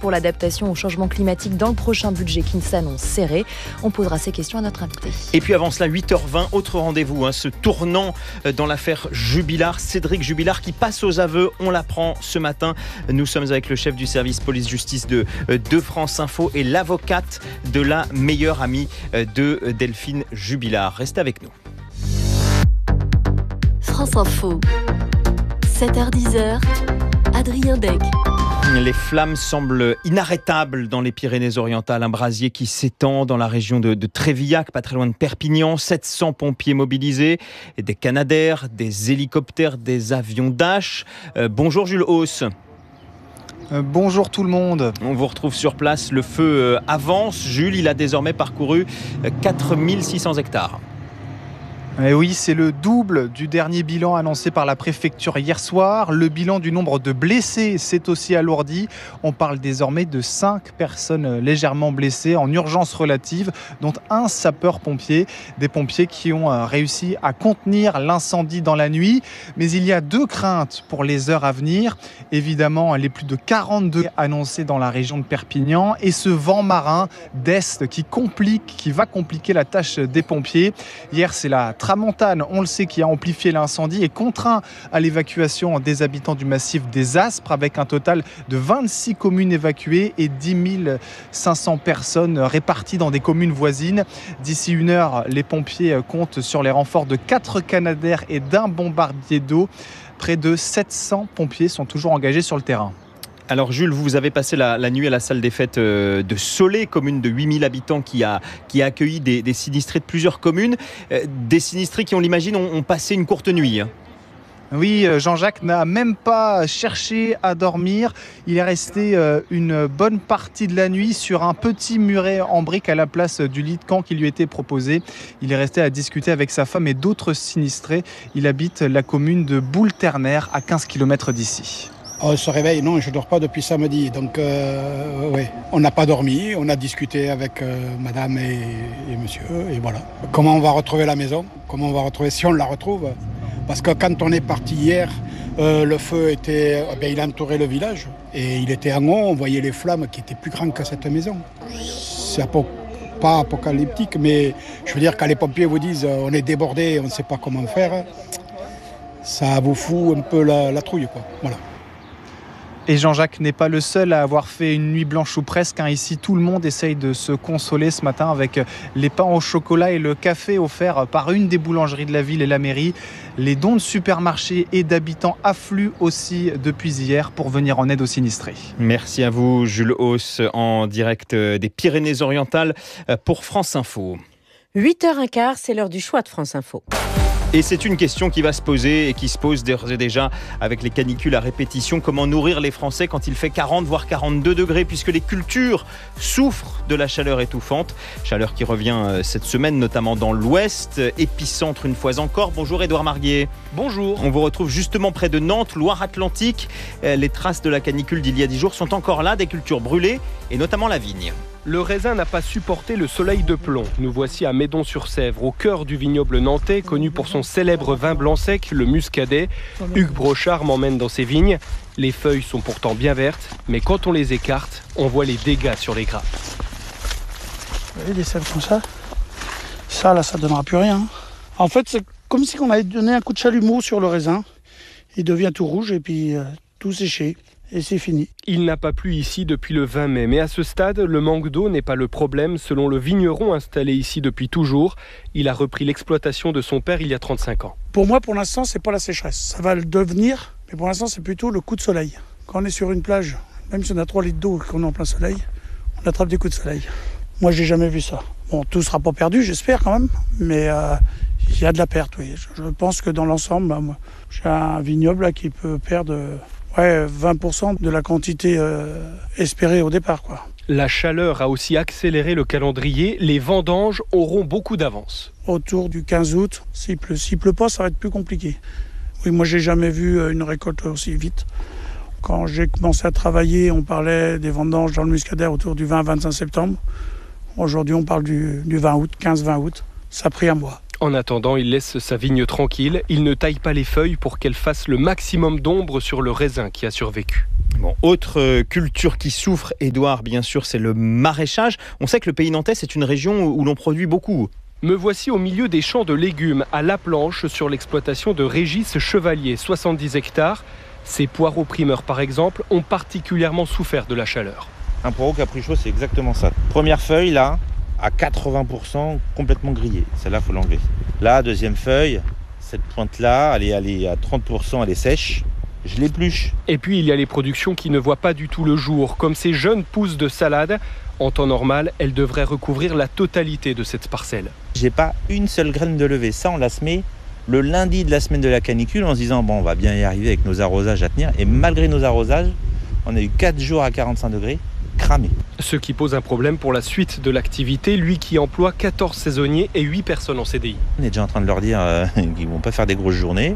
pour l'adaptation au changement climatique dans le prochain budget qui s'annonce serré. On posera ces questions à notre invité. Et puis avant cela, 8h20, autre rendez-vous, ce tournant dans l'affaire Jubilard, Cédric Jubilard qui passe aux aveux, on l'apprend ce matin. Nous sommes avec le chef du service police-justice de France Info et l'avocate de la meilleure amie de Delphine Jubilard. Restez avec nous. France Info, 7h-10h, Adrien Dec. Les flammes semblent inarrêtables dans les Pyrénées-Orientales. Un brasier qui s'étend dans la région de Trévillac, pas très loin de Perpignan. 700 pompiers mobilisés, et des Canadair, des hélicoptères, des avions Dash. Bonjour Jules Hauss. Bonjour tout le monde. On vous retrouve sur place. Le feu avance. Jules, il a désormais parcouru 4600 hectares. Et oui, c'est le double du dernier bilan annoncé par la préfecture hier soir. Le bilan du nombre de blessés s'est aussi alourdi. On parle désormais de 5 personnes légèrement blessées en urgence relative, dont un sapeur-pompier. Des pompiers qui ont réussi à contenir l'incendie dans la nuit. Mais il y a 2 craintes pour les heures à venir. Évidemment, les plus de 42 annoncés dans la région de Perpignan et ce vent marin d'est qui va compliquer la tâche des pompiers. Hier, c'est la tramontane, on le sait, qui a amplifié l'incendie et contraint à l'évacuation des habitants du massif des Aspres, avec un total de 26 communes évacuées et 10 500 personnes réparties dans des communes voisines. D'ici 1 heure, les pompiers comptent sur les renforts de 4 Canadair et d'un bombardier d'eau. Près de 700 pompiers sont toujours engagés sur le terrain. Alors Jules, vous avez passé la nuit à la salle des fêtes de Solé, commune de 8000 habitants qui a accueilli des sinistrés de plusieurs communes. Des sinistrés qui, on l'imagine, ont passé une courte nuit. Oui, Jean-Jacques n'a même pas cherché à dormir. Il est resté une bonne partie de la nuit sur un petit muret en briques à la place du lit de camp qui lui était proposé. Il est resté à discuter avec sa femme et d'autres sinistrés. Il habite la commune de Boule-Ternaire, à 15 km d'ici. On se réveille, non, je ne dors pas depuis samedi. Donc, ouais, on n'a pas dormi, on a discuté avec madame et monsieur, et voilà. Comment on va retrouver la maison? Comment on va retrouver, si on la retrouve? Parce que quand on est parti hier, le feu il entourait le village. Et il était en haut, on voyait les flammes qui étaient plus grandes que cette maison. C'est pas apocalyptique, mais je veux dire, quand les pompiers vous disent on est débordé, on ne sait pas comment faire, ça vous fout un peu la trouille, quoi. Voilà. Et Jean-Jacques n'est pas le seul à avoir fait une nuit blanche ou presque. Ici, tout le monde essaye de se consoler ce matin avec les pains au chocolat et le café offerts par une des boulangeries de la ville et la mairie. Les dons de supermarchés et d'habitants affluent aussi depuis hier pour venir en aide aux sinistrés. Merci à vous, Jules Hauss, en direct des Pyrénées-Orientales pour France Info. 8h15, c'est l'heure du choix de France Info. Et c'est une question qui va se poser et qui se pose d'ores et déjà avec les canicules à répétition. Comment nourrir les Français quand il fait 40 voire 42 degrés, puisque les cultures souffrent de la chaleur étouffante. Chaleur qui revient cette semaine, notamment dans l'Ouest, épicentre une fois encore. Bonjour Édouard Marguier. Bonjour. On vous retrouve justement près de Nantes, Loire-Atlantique. Les traces de la canicule d'il y a 10 jours sont encore là, des cultures brûlées et notamment la vigne. Le raisin n'a pas supporté le soleil de plomb. Nous voici à Médon-sur-Sèvre, au cœur du vignoble nantais, connu pour son célèbre vin blanc sec, le muscadet. Hugues Brochard m'emmène dans ses vignes. Les feuilles sont pourtant bien vertes, mais quand on les écarte, on voit les dégâts sur les grappes. Vous voyez des sèves comme ça? Ça, là, ça ne donnera plus rien. En fait, c'est comme si on avait donné un coup de chalumeau sur le raisin. Il devient tout rouge et puis tout séché. Et c'est fini. Il n'a pas plu ici depuis le 20 mai, mais à ce stade, le manque d'eau n'est pas le problème, selon le vigneron installé ici depuis toujours. Il a repris l'exploitation de son père il y a 35 ans. Pour moi, pour l'instant, c'est pas la sécheresse. Ça va le devenir, mais pour l'instant, c'est plutôt le coup de soleil. Quand on est sur une plage, même si on a 3 litres d'eau et qu'on est en plein soleil, on attrape des coups de soleil. Moi, j'ai jamais vu ça. Bon, tout sera pas perdu, j'espère quand même, mais il y a de la perte, oui. Je pense que dans l'ensemble, moi, j'ai un vignoble là, qui peut perdre 20% de la quantité espérée au départ, quoi. La chaleur a aussi accéléré le calendrier. Les vendanges auront beaucoup d'avance. Autour du 15 août, s'il pleut pas, ça va être plus compliqué. Oui, moi, j'ai jamais vu une récolte aussi vite. Quand j'ai commencé à travailler, on parlait des vendanges dans le muscadet autour du 20-25 septembre. Aujourd'hui, on parle du 20 août, 15-20 août. Ça a pris un mois. En attendant, il laisse sa vigne tranquille. Il ne taille pas les feuilles pour qu'elles fassent le maximum d'ombre sur le raisin qui a survécu. Bon, autre culture qui souffre, Édouard, bien sûr, c'est le maraîchage. On sait que le pays nantais, c'est une région où l'on produit beaucoup. Me voici au milieu des champs de légumes, à La Planche, sur l'exploitation de Régis Chevalier, 70 hectares. Ces poireaux primeurs, par exemple, ont particulièrement souffert de la chaleur. Un poireau qui a pris chaud, c'est exactement ça. Première feuille, là, à 80% complètement grillée. Celle-là, il faut l'enlever. Là, deuxième feuille, cette pointe-là, elle est à 30%, elle est sèche. Je l'épluche. Et puis, il y a les productions qui ne voient pas du tout le jour, comme ces jeunes pousses de salade. En temps normal, elles devraient recouvrir la totalité de cette parcelle. J'ai pas une seule graine de levée. Ça, on la semé le lundi de la semaine de la canicule en se disant, bon, on va bien y arriver avec nos arrosages à tenir. Et malgré nos arrosages, on a eu 4 jours à 45 degrés. Cramé. Ce qui pose un problème pour la suite de l'activité, lui qui emploie 14 saisonniers et 8 personnes en CDI. On est déjà en train de leur dire qu'ils ne vont pas faire des grosses journées.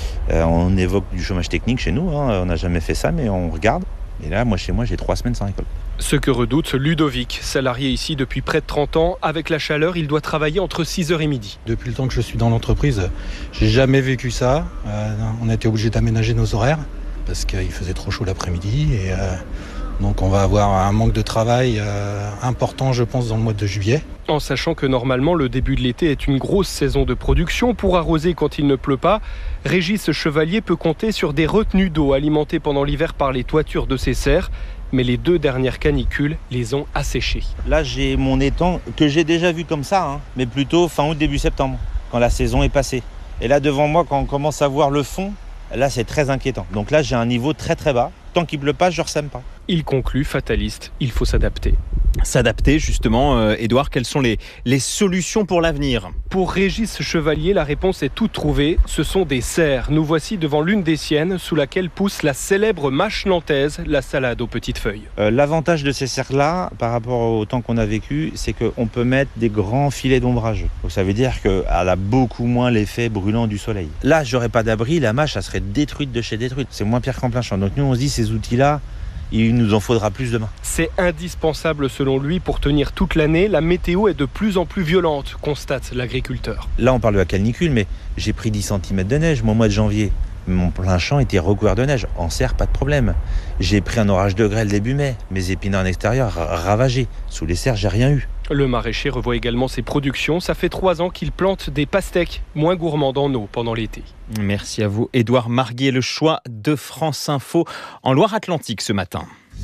On évoque du chômage technique chez nous, on n'a jamais fait ça, mais on regarde. Et là, chez moi, j'ai 3 semaines sans récolte. Ce que redoute Ludovic, salarié ici depuis près de 30 ans. Avec la chaleur, il doit travailler entre 6h et midi. Depuis le temps que je suis dans l'entreprise, j'ai jamais vécu ça. On a été obligé d'aménager nos horaires parce qu'il faisait trop chaud l'après-midi. Donc on va avoir un manque de travail important, je pense, dans le mois de juillet. En sachant que normalement, le début de l'été est une grosse saison de production. Pour arroser quand il ne pleut pas, Régis Chevalier peut compter sur des retenues d'eau alimentées pendant l'hiver par les toitures de ses serres. Mais les 2 dernières canicules les ont asséchées. Là, j'ai mon étang que j'ai déjà vu comme ça, mais plutôt fin août, début septembre, quand la saison est passée. Et là, devant moi, quand on commence à voir le fond, là, c'est très inquiétant. Donc là, j'ai un niveau très très bas. Tant qu'il ne pleut pas, je ne ressème pas. Il conclut, fataliste, il faut s'adapter. S'adapter, justement, Édouard, quelles sont les solutions pour l'avenir ? Pour Régis Chevalier, la réponse est toute trouvée. Ce sont des serres. Nous voici devant l'une des siennes, sous laquelle pousse la célèbre mâche nantaise, la salade aux petites feuilles. L'avantage de ces serres-là, par rapport au temps qu'on a vécu, c'est qu'on peut mettre des grands filets d'ombrage. Donc ça veut dire qu'elle a beaucoup moins l'effet brûlant du soleil. Là, j'aurais pas d'abri, la mâche, elle serait détruite de chez détruite. C'est moins pire qu'en plein champ. Donc nous, on se dit, ces outils-là, il nous en faudra plus demain. C'est indispensable selon lui pour tenir toute l'année. La météo est de plus en plus violente, constate l'agriculteur. Là, on parle de la canicule, mais j'ai pris 10 cm de neige au mois de janvier. Mon plein champ était recouvert de neige. En serre, pas de problème. J'ai pris un orage de grêle début mai. Mes épinards en extérieur ravagés. Sous les serres, j'ai rien eu. Le maraîcher revoit également ses productions. Ça fait 3 ans qu'il plante des pastèques moins gourmandes en eau pendant l'été. Merci à vous, Édouard Marguier. Le choix de France Info en Loire-Atlantique ce matin.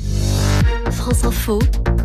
France Info,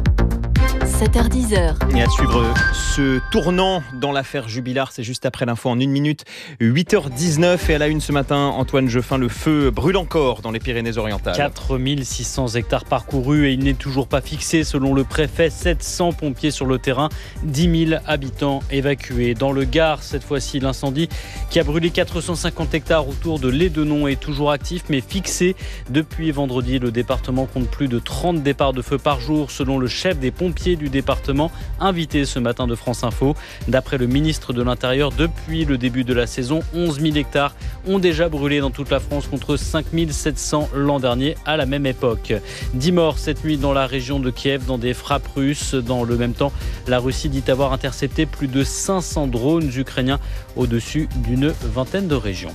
7h10. Et à suivre ce tournant dans l'affaire Jubilard, c'est juste après l'info en 1 minute, 8h19. Et à la une ce matin, Antoine Jeffin, le feu brûle encore dans les Pyrénées-Orientales. 4600 hectares parcourus et il n'est toujours pas fixé selon le préfet. 700 pompiers sur le terrain, 10 000 habitants évacués. Dans le Gard, cette fois-ci, l'incendie qui a brûlé 450 hectares autour de Lédenon est toujours actif mais fixé depuis vendredi. Le département compte plus de 30 départs de feu par jour selon le chef des pompiers du département, invité ce matin de France Info. D'après le ministre de l'Intérieur, depuis le début de la saison, 11 000 hectares ont déjà brûlé dans toute la France contre 5 700 l'an dernier à la même époque. 10 morts cette nuit dans la région de Kiev dans des frappes russes. Dans le même temps, la Russie dit avoir intercepté plus de 500 drones ukrainiens au-dessus d'une vingtaine de régions.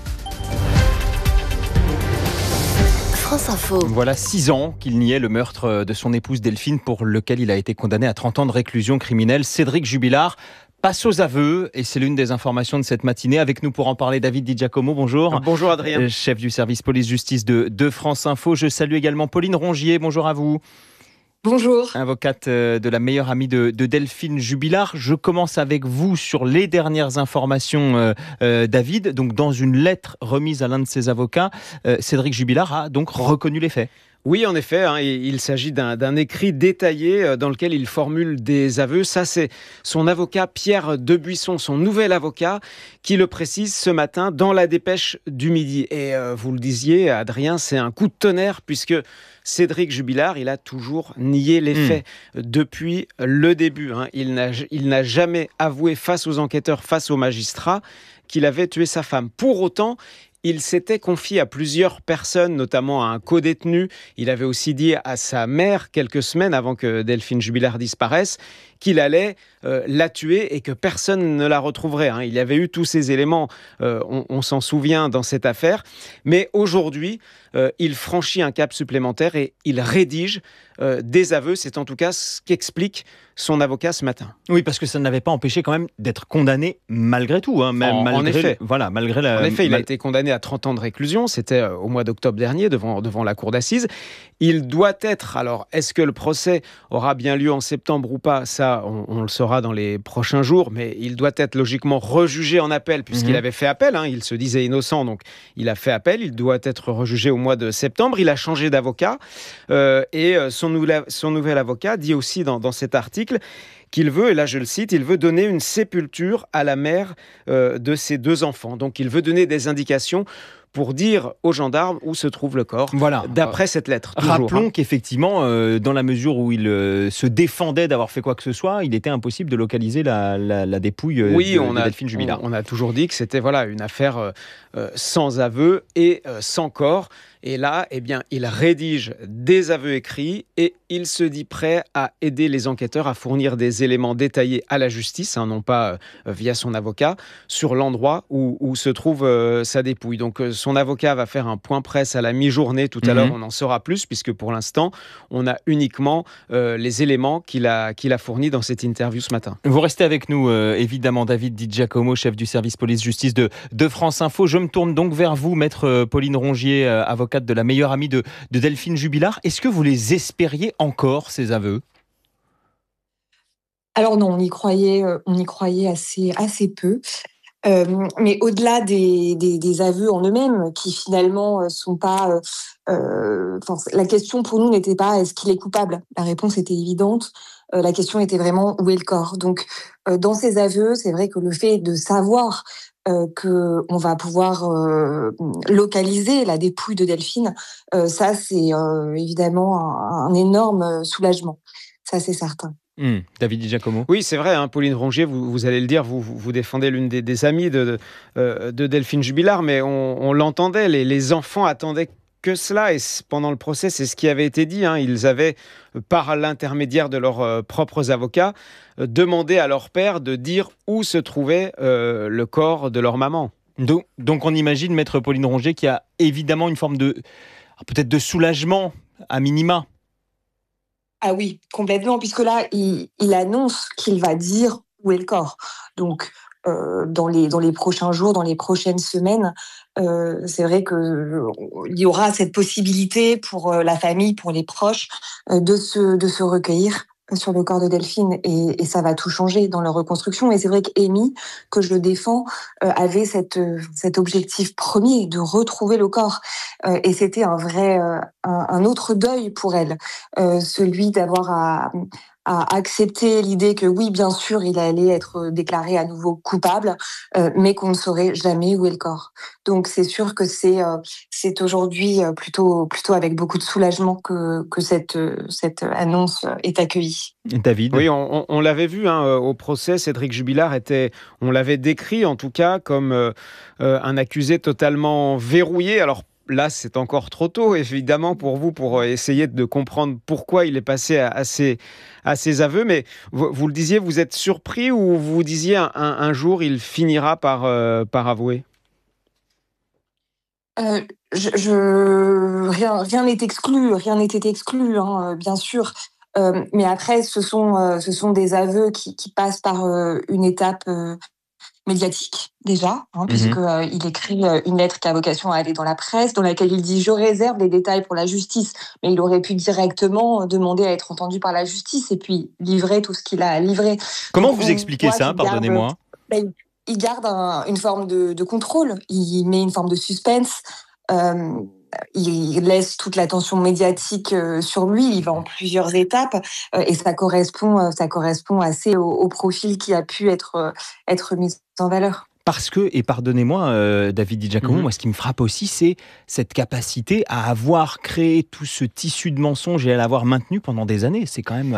France Info. Voilà 6 ans qu'il niait le meurtre de son épouse Delphine, pour lequel il a été condamné à 30 ans de réclusion criminelle. Cédric Jubilard passe aux aveux et c'est l'une des informations de cette matinée. Avec nous pour en parler, David Di Giacomo, bonjour. Bonjour Adrien. Chef du service police-justice de France Info. Je salue également Pauline Rongier, bonjour à vous. Bonjour. Avocate de la meilleure amie de Delphine Jubilard. Je commence avec vous sur les dernières informations, David. Donc, dans une lettre remise à l'un de ses avocats, Cédric Jubilard a donc reconnu les faits. Oui, en effet, il s'agit d'un écrit détaillé dans lequel il formule des aveux. Ça, c'est son avocat Pierre Debuisson, son nouvel avocat, qui le précise ce matin dans la dépêche du Midi. Et vous le disiez, Adrien, c'est un coup de tonnerre puisque Cédric Jubilard, il a toujours nié les faits depuis le début. Il n'a jamais avoué face aux enquêteurs, face aux magistrats, qu'il avait tué sa femme. Pour autant, Il s'était confié à plusieurs personnes, notamment à un codétenu. Il avait aussi dit à sa mère, quelques semaines avant que Delphine Jubilard disparaisse, qu'il allait la tuer et que personne ne la retrouverait. Il y avait eu tous ces éléments, on s'en souvient dans cette affaire. Mais aujourd'hui, il franchit un cap supplémentaire et il rédige des aveux. C'est en tout cas ce qu'explique son avocat ce matin. Oui, parce que ça ne l'avait pas empêché quand même d'être condamné malgré tout. En effet. Malgré En effet, il a été condamné à 30 ans de réclusion. C'était au mois d'octobre dernier devant la cour d'assises. Il doit être, alors est-ce que le procès aura bien lieu en septembre ou pas? Ça, on le saura dans les prochains jours, mais il doit être logiquement rejugé en appel puisqu'il avait fait appel. Il se disait innocent, donc il a fait appel. Il doit être rejugé au mois de septembre. Il a changé d'avocat et son nouvel avocat dit aussi dans cet article qu'il veut, et là je le cite, il veut donner une sépulture à la mère de ses 2 enfants. Donc il veut donner des indications pour dire aux gendarmes où se trouve le corps, d'après cette lettre. Rappelons qu'effectivement, dans la mesure où il se défendait d'avoir fait quoi que ce soit, il était impossible de localiser la dépouille de Delphine Jubilard. On a toujours dit que c'était une affaire sans aveu et sans corps. Et là, il rédige des aveux écrits et il se dit prêt à aider les enquêteurs à fournir des éléments détaillés à la justice, non pas via son avocat, sur l'endroit où se trouve sa dépouille. Donc son avocat va faire un point presse à la mi-journée. Tout à l'heure, on en saura plus, puisque pour l'instant, on a uniquement les éléments qu'il a fournis dans cette interview ce matin. Vous restez avec nous, évidemment, David Di Giacomo, chef du service police-justice de France Info. Je me tourne donc vers vous, maître Pauline Rongier, avocate de la meilleure amie de Delphine Jubilard. Est-ce que vous les espériez encore, ces aveux ? Alors non, on y croyait assez peu. Mais au-delà des aveux en eux-mêmes, qui finalement sont pas... la question pour nous n'était pas est-ce qu'il est coupable. La réponse était évidente. La question était vraiment où est le corps. Donc, dans ces aveux, c'est vrai que le fait de savoir qu'on va pouvoir localiser la dépouille de Delphine, ça c'est évidemment un énorme soulagement. Ça c'est certain. David Di Giacomo. Oui, c'est vrai, Pauline Rongier, vous allez le dire, vous défendez l'une des amies de Delphine Jubilard, mais on l'entendait, les enfants attendaient que cela, et pendant le procès, c'est ce qui avait été dit. Ils avaient, par l'intermédiaire de leurs propres avocats, demandé à leur père de dire où se trouvait le corps de leur maman. Donc on imagine, maître Pauline Rongier, qu'il y a évidemment une forme peut-être de soulagement, à minima. Ah oui, complètement, puisque là, il annonce qu'il va dire où est le corps. Donc, dans les prochains jours, dans les prochaines semaines, c'est vrai qu'il y aura cette possibilité pour la famille, pour les proches, de se recueillir sur le corps de Delphine, et ça va tout changer dans leur reconstruction. Et c'est vrai qu'Amy, que je défends, avait cet objectif premier de retrouver le corps, et c'était un autre deuil pour elle, celui d'avoir à accepter l'idée que oui, bien sûr, il allait être déclaré à nouveau coupable, mais qu'on ne saurait jamais où est le corps. Donc c'est sûr que c'est aujourd'hui plutôt avec beaucoup de soulagement que cette annonce est accueillie. David. Oui, on l'avait vu au procès. Cédric Jubilard on l'avait décrit en tout cas comme un accusé totalement verrouillé. Alors là, c'est encore trop tôt, évidemment, pour vous, pour essayer de comprendre pourquoi il est passé à ces aveux. Mais vous le disiez, vous êtes surpris, ou vous disiez un jour, il finira par avouer ? Rien n'était exclu, bien sûr. Mais après, ce sont des aveux qui passent par une étape médiatique déjà, puisqu'il écrit une lettre qui a vocation à aller dans la presse, dans laquelle il dit « Je réserve les détails pour la justice ». Mais il aurait pu directement demander à être entendu par la justice et puis livrer tout ce qu'il a livré. Comment vous expliquez ça, pardonnez-moi ? Il garde une forme de contrôle, il met une forme de suspense, il laisse toute l'attention médiatique sur lui, il va en plusieurs étapes, et ça correspond assez au profil qui a pu être mis en valeur. Parce que, et pardonnez-moi, David Di Giacomo, moi ce qui me frappe aussi, c'est cette capacité à avoir créé tout ce tissu de mensonges et à l'avoir maintenu pendant des années. C'est quand même...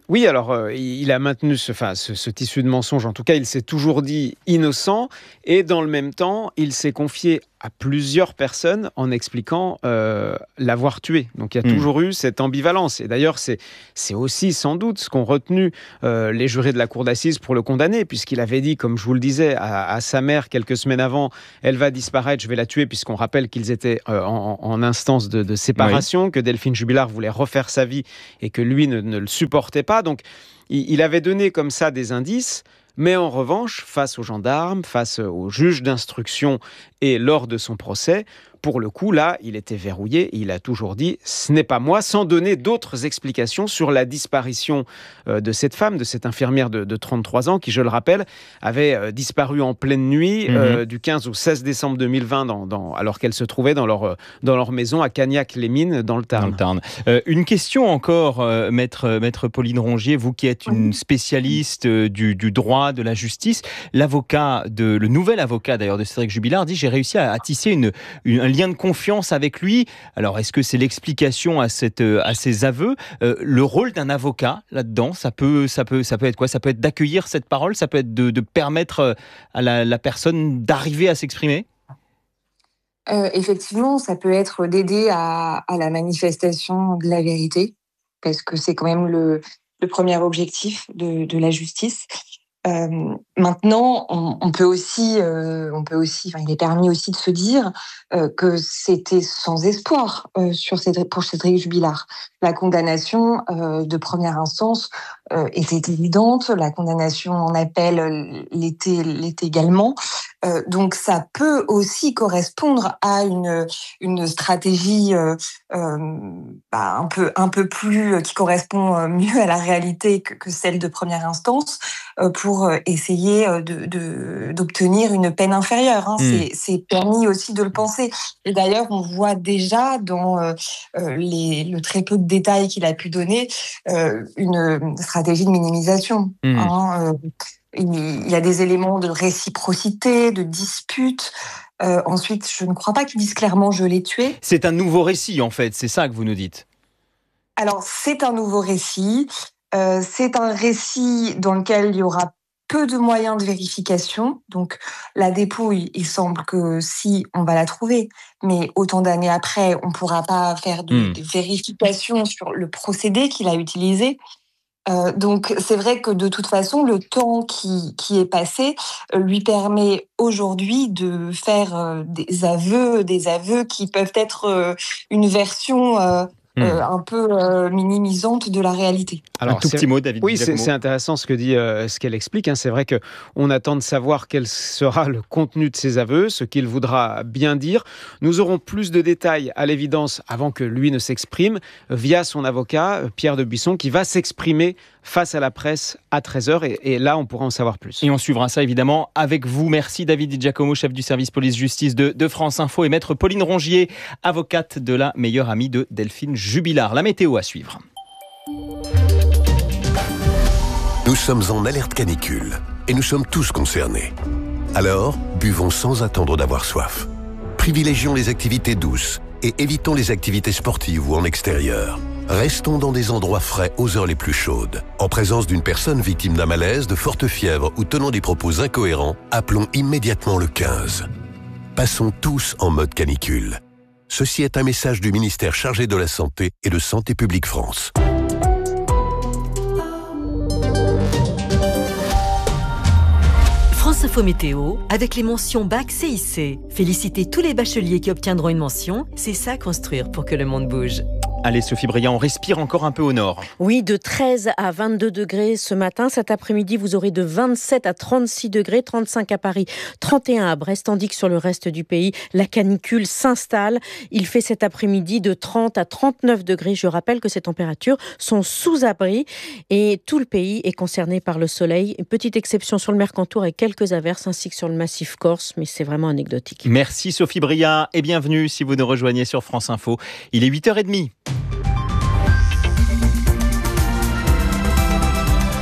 Oui, alors il a maintenu ce tissu de mensonge. En tout cas, il s'est toujours dit innocent et dans le même temps, il s'est confié à plusieurs personnes en expliquant l'avoir tué. Donc il y a toujours eu cette ambivalence. Et d'ailleurs, c'est aussi sans doute ce qu'ont retenu les jurés de la cour d'assises pour le condamner, puisqu'il avait dit, comme je vous le disais, à sa mère quelques semaines avant, elle va disparaître, je vais la tuer, puisqu'on rappelle qu'ils étaient en instance de séparation, que Delphine Jubilard voulait refaire sa vie et que lui ne le supportait pas. Donc il avait donné comme ça des indices. Mais en revanche, face aux gendarmes, face aux juges d'instruction et lors de son procès, pour le coup, là, il était verrouillé et il a toujours dit « ce n'est pas moi », sans donner d'autres explications sur la disparition de cette femme, de cette infirmière de 33 ans, qui, je le rappelle, avait disparu en pleine nuit du 15 au 16 décembre 2020, alors qu'elle se trouvait dans leur maison à Cagnac-les-Mines, dans le Tarn. Une question encore, maître Pauline Rongier, vous qui êtes une spécialiste du droit, de la justice, le nouvel avocat d'ailleurs de Cédric Jubilard dit « j'ai réussi à tisser un lien de confiance avec lui ». Alors, est-ce que c'est l'explication à ces aveux ? Le rôle d'un avocat là-dedans, ça peut être quoi ? Ça peut être d'accueillir cette parole, ça peut être de permettre à la personne d'arriver à s'exprimer ? Effectivement, ça peut être d'aider à la manifestation de la vérité, parce que c'est quand même le premier objectif de la justice. Maintenant, on peut aussi, il est permis aussi de se dire que c'était sans espoir pour Cédric Jubilard. La condamnation de première instance était évidente, la condamnation en appel l'était également. Donc ça peut aussi correspondre à une stratégie un peu plus qui correspond mieux à la réalité que celle de première instance pour essayer d'obtenir une peine inférieure. C'est permis aussi de le penser. Et d'ailleurs, on voit déjà dans le très peu de détails qu'il a pu donner une stratégie de minimisation. Il y a des éléments de réciprocité, de dispute. Ensuite, je ne crois pas qu'il dise clairement « je l'ai tué ». C'est un nouveau récit, en fait, c'est ça que vous nous dites. Alors, c'est un nouveau récit. C'est un récit dans lequel il y aura peu de moyens de vérification. Donc, la dépouille, il semble que si, on va la trouver. Mais autant d'années après, on ne pourra pas faire de vérification sur le procédé qu'il a utilisé. Donc, c'est vrai que de toute façon, le temps qui est passé lui permet aujourd'hui de faire des aveux qui peuvent être une version un peu minimisante de la réalité. Alors, un tout petit mot, David. Oui, c'est intéressant ce qu'elle explique. C'est vrai qu'on attend de savoir quel sera le contenu de ses aveux, ce qu'il voudra bien dire. Nous aurons plus de détails, à l'évidence, avant que lui ne s'exprime, via son avocat, Pierre de Buisson, qui va s'exprimer face à la presse à 13h. Et là, on pourra en savoir plus. Et on suivra ça, évidemment, avec vous. Merci, David Di Giacomo, chef du service police-justice de France Info, et maître Pauline Rongier, avocate de la meilleure amie de Delphine Jubilard. La météo à suivre. Nous sommes en alerte canicule et nous sommes tous concernés. Alors, buvons sans attendre d'avoir soif. Privilégions les activités douces et évitons les activités sportives ou en extérieur. Restons dans des endroits frais aux heures les plus chaudes. En présence d'une personne victime d'un malaise, de forte fièvre ou tenant des propos incohérents, appelons immédiatement le 15. Passons tous en mode canicule. Ceci est un message du ministère chargé de la Santé et de Santé publique France. France Info Météo, avec les mentions Bac CIC. Félicitez tous les bacheliers qui obtiendront une mention. C'est ça construire pour que le monde bouge. Allez, Sophie Briand, on respire encore un peu au nord. Oui, de 13 à 22 degrés ce matin. Cet après-midi, vous aurez de 27 à 36 degrés, 35 à Paris, 31 à Brest, tandis que sur le reste du pays, la canicule s'installe. Il fait cet après-midi de 30 à 39 degrés. Je rappelle que ces températures sont sous abri et tout le pays est concerné par le soleil. Une petite exception sur le Mercantour et quelques averses, ainsi que sur le massif corse, mais c'est vraiment anecdotique. Merci Sophie Briand et bienvenue si vous nous rejoignez sur France Info. Il est 8h30.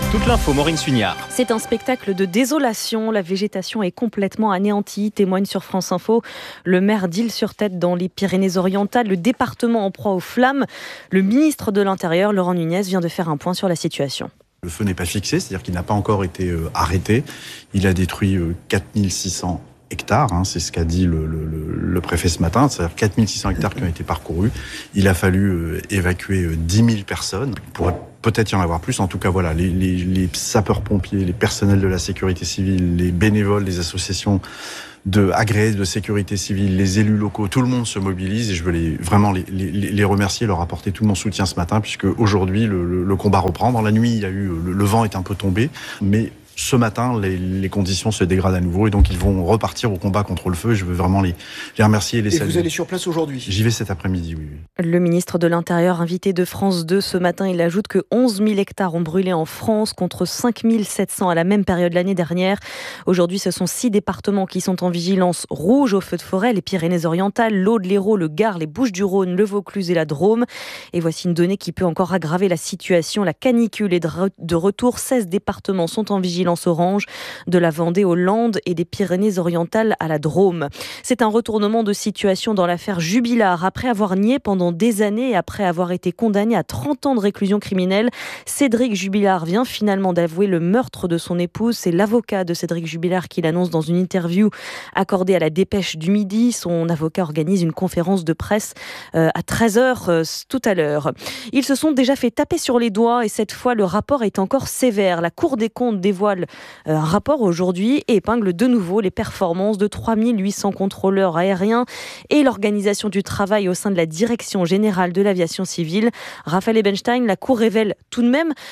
Toute l'info, Maureen Sugnard. C'est un spectacle de désolation. La végétation est complètement anéantie, témoigne sur France Info le maire d'Isle-sur-Tête dans les Pyrénées-Orientales, le département en proie aux flammes. Le ministre de l'Intérieur, Laurent Nunez, vient de faire un point sur la situation. Le feu n'est pas fixé, c'est-à-dire qu'il n'a pas encore été arrêté. Il a détruit 4600 hectares, c'est ce qu'a dit le préfet ce matin, c'est-à-dire 4600 hectares qui ont été parcourus. Il a fallu évacuer 10 000 personnes. Il pourrait peut-être y en avoir plus. En tout cas, voilà, les sapeurs-pompiers, les personnels de la sécurité civile, les bénévoles des associations agréés de sécurité civile, les élus locaux, tout le monde se mobilise et je veux vraiment les remercier, leur apporter tout mon soutien ce matin puisque aujourd'hui le combat reprend. Dans la nuit, il y a eu le vent est un peu tombé, mais ce matin, les conditions se dégradent à nouveau et donc ils vont repartir au combat contre le feu. Je veux vraiment les remercier et les saluer. Et vous allez sur place aujourd'hui ? J'y vais cet après-midi, oui. Le ministre de l'Intérieur, invité de France 2 ce matin, il ajoute que 11 000 hectares ont brûlé en France contre 5 700 à la même période l'année dernière. Aujourd'hui, ce sont 6 départements qui sont en vigilance rouge au feu de forêt, les Pyrénées-Orientales, l'Aude, l'Hérault, le Gard, les Bouches-du-Rhône, le Vaucluse et la Drôme. Et voici une donnée qui peut encore aggraver la situation. La canicule est de retour. 16 départements sont en vigilance orange, de la Vendée aux Landes et des Pyrénées-Orientales à la Drôme. C'est un retournement de situation dans l'affaire Jubilard. Après avoir nié pendant des années et après avoir été condamné à 30 ans de réclusion criminelle, Cédric Jubilard vient finalement d'avouer le meurtre de son épouse. C'est l'avocat de Cédric Jubilard qui l'annonce dans une interview accordée à la Dépêche du Midi. Son avocat organise une conférence de presse à 13h tout à l'heure. Ils se sont déjà fait taper sur les doigts et cette fois le rapport est encore sévère. La Cour des comptes dévoile un rapport aujourd'hui et épingle de nouveau les performances de 3800 contrôleurs aériens et l'organisation du travail au sein de la Direction générale de l'aviation civile. Raphaël Ebenstein, la Cour relève tout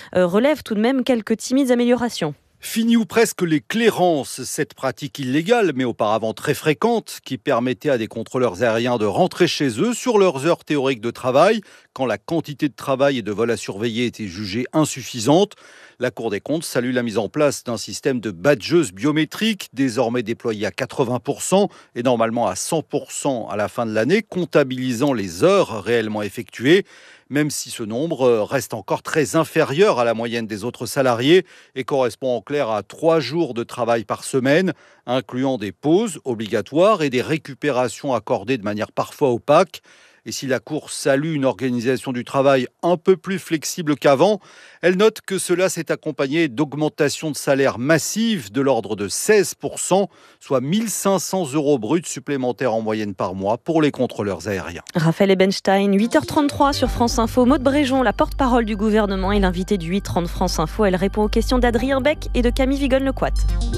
de même quelques timides améliorations. Fini ou presque les clairances, cette pratique illégale, mais auparavant très fréquente, qui permettait à des contrôleurs aériens de rentrer chez eux sur leurs heures théoriques de travail, quand la quantité de travail et de vols à surveiller était jugée insuffisante. La Cour des comptes salue la mise en place d'un système de badgeuse biométrique, désormais déployé à 80% et normalement à 100% à la fin de l'année, comptabilisant les heures réellement effectuées, même si ce nombre reste encore très inférieur à la moyenne des autres salariés et correspond en clair à 3 jours de travail par semaine, incluant des pauses obligatoires et des récupérations accordées de manière parfois opaque. Et si la Cour salue une organisation du travail un peu plus flexible qu'avant, elle note que cela s'est accompagné d'augmentations de salaires massives de l'ordre de 16%, soit 1 500 € bruts supplémentaires en moyenne par mois pour les contrôleurs aériens. Raphaël Ebenstein, 8h33 sur France Info. Maude Bréjon, la porte-parole du gouvernement et l'invitée du 8h30 France Info. Elle répond aux questions d'Adrien Beck et de Camille Vigonne-Lecoit.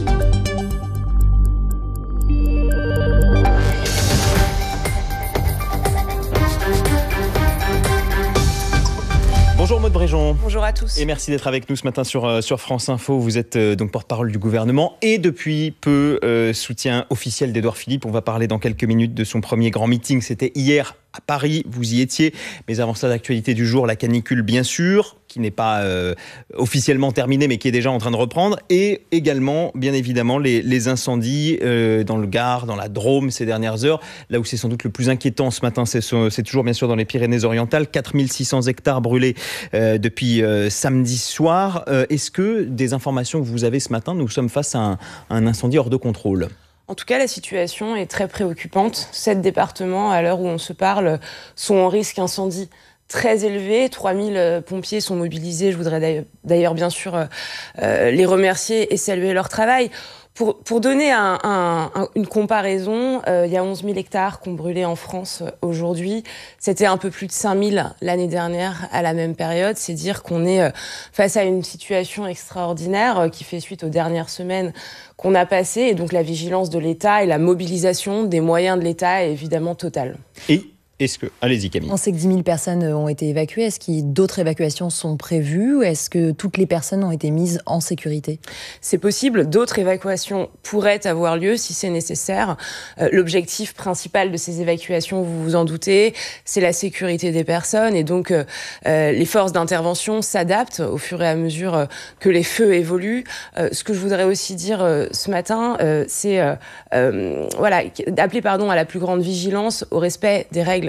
Bonjour Maude Bréjon. Bonjour à tous. Et merci d'être avec nous ce matin sur France Info. Vous êtes donc porte-parole du gouvernement et depuis peu soutien officiel d'Édouard Philippe. On va parler dans quelques minutes de son premier grand meeting. C'était hier à Paris, vous y étiez. Mais avant ça, l'actualité du jour, la canicule bien sûr, qui n'est pas officiellement terminée mais qui est déjà en train de reprendre. Et également, bien évidemment, les incendies dans le Gard, dans la Drôme ces dernières heures. Là où c'est sans doute le plus inquiétant ce matin, c'est toujours bien sûr dans les Pyrénées-Orientales. 4600 hectares brûlés depuis samedi soir. Est-ce que des informations que vous avez ce matin, nous sommes face à un incendie hors de contrôle ? En tout cas, la situation est très préoccupante. 7 départements, à l'heure où on se parle, sont en risque incendie très élevé. 3000 pompiers sont mobilisés. Je voudrais d'ailleurs bien sûr les remercier et saluer leur travail. Pour donner une comparaison, il y a 11 000 hectares qui ont brûlé en France aujourd'hui. C'était un peu plus de 5 000 l'année dernière à la même période. C'est dire qu'on est face à une situation extraordinaire qui fait suite aux dernières semaines qu'on a passées. Et donc la vigilance de l'État et la mobilisation des moyens de l'État est évidemment totale. Allez-y Camille. On sait que 10 000 personnes ont été évacuées. Est-ce que d'autres évacuations sont prévues ou est-ce que toutes les personnes ont été mises en sécurité ? C'est possible. D'autres évacuations pourraient avoir lieu si c'est nécessaire. L'objectif principal de ces évacuations, vous vous en doutez, c'est la sécurité des personnes. Et donc, les forces d'intervention s'adaptent au fur et à mesure que les feux évoluent. Ce que je voudrais aussi dire ce matin, c'est d'appeler à la plus grande vigilance, au respect des règles